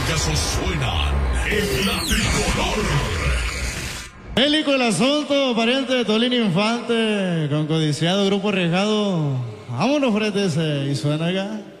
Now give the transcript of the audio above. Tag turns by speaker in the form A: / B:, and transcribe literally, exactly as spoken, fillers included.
A: casos suenan en la tricolor.
B: Bélico el asunto, pariente de Tolín Infante, con codiciado grupo arriesgado. Vámonos, frente ese, y suena acá.